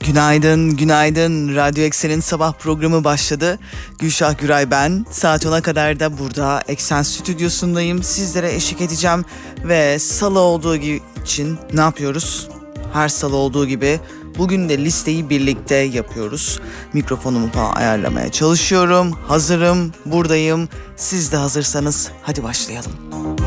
Günaydın, günaydın. Radyo Eksen'in sabah programı başladı. Gülşah Güray ben. Saat 10'a kadar da burada Eksen stüdyosundayım. Sizlere eşlik edeceğim ve salı olduğu için ne yapıyoruz? Her salı olduğu gibi bugün de listeyi birlikte yapıyoruz. Mikrofonumu falan ayarlamaya çalışıyorum. Hazırım, buradayım. Siz de hazırsanız hadi başlayalım.